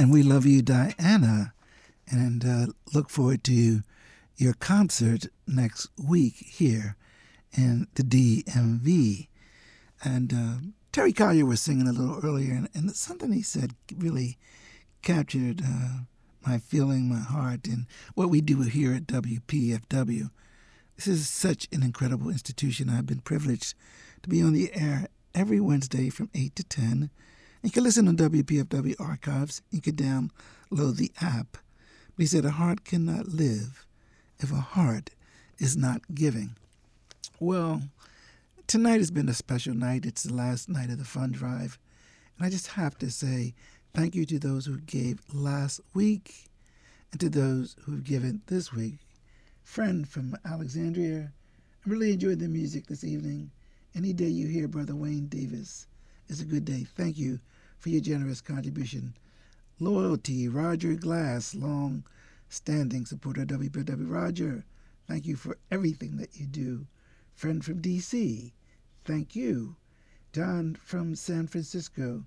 And we love you, Diana, and look forward to your concert next week here in the DMV. And Terry Collier was singing a little earlier, and something he said really captured my feeling, my heart, and what we do here at WPFW. This is such an incredible institution. I've been privileged to be on the air every Wednesday from 8 to 10. You can listen on WPFW archives. You can download the app. But he said, a heart cannot live if a heart is not giving. Well, tonight has been a special night. It's the last night of the fund drive. And I just have to say thank you to those who gave last week and to those who have given this week. Friend from Alexandria, I really enjoyed the music this evening. Any day you hear Brother Wayne Davis is a good day. Thank you for your generous contribution. Loyalty, Roger Glass, long-standing supporter of WPFW. Roger, thank you for everything that you do. Friend from D.C., thank you. John from San Francisco,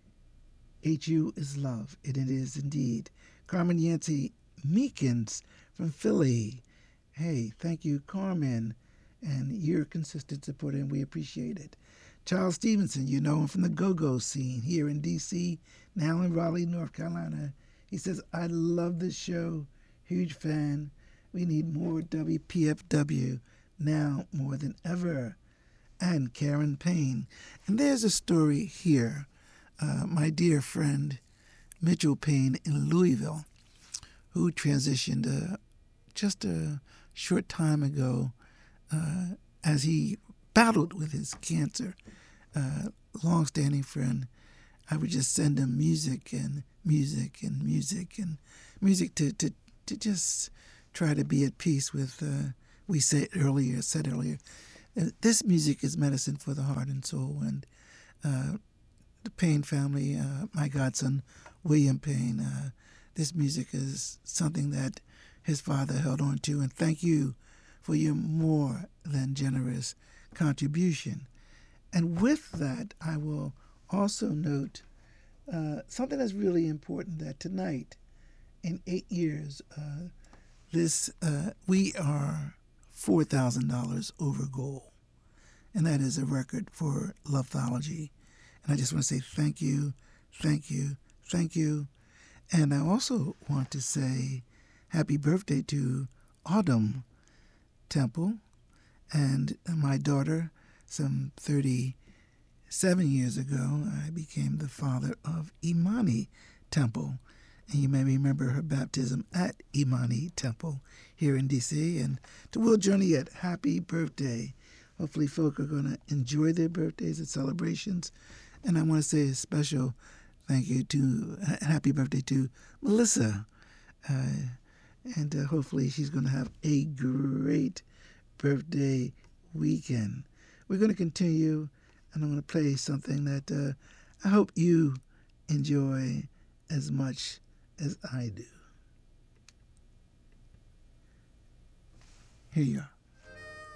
HU is love, and it is indeed. Carmen Yancey Meekins from Philly, hey, thank you, Carmen, and your consistent support, and we appreciate it. Charles Stevenson, you know him from the go-go scene here in D.C., now in Raleigh, North Carolina. He says, I love this show, huge fan. We need more WPFW now more than ever. And Karen Payne. And there's a story here. My dear friend Mitchell Payne in Louisville, who transitioned just a short time ago as he battled with his cancer. Long-standing friend, I would just send him music and music and music and music to just try to be at peace with. We said earlier, this music is medicine for the heart and soul. And the Payne family, my godson William Payne, this music is something that his father held on to. And thank you for your more than generous contribution. And with that, I will also note something that's really important, that tonight, in 8 years, we are $4,000 over goal. And that is a record for Loveology. And I just want to say thank you, thank you, thank you. And I also want to say happy birthday to Autumn Temple and my daughter. Some 37 years ago, I became the father of Imani Temple. And you may remember her baptism at Imani Temple here in D.C. And to Will Joniet, happy birthday. Hopefully folk are going to enjoy their birthdays and celebrations. And I want to say a special thank you to, happy birthday to Melissa. And hopefully she's going to have a great birthday weekend. We're going to continue, and I'm going to play something that I hope you enjoy as much as I do. Here you are.